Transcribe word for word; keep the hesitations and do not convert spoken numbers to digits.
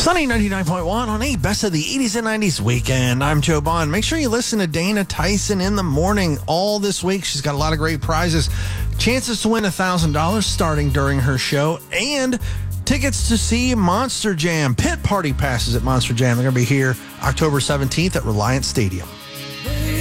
Sunny ninety-nine point one on a Best of the eighties and nineties weekend. I'm Joe Bond. Make sure you listen to Dana Tyson in the morning all this week. She's got a lot of great prizes. Chances to win one thousand dollars starting during her show. And tickets to see Monster Jam. Pit party passes at Monster Jam. They're going to be here October seventeenth at Reliance Stadium.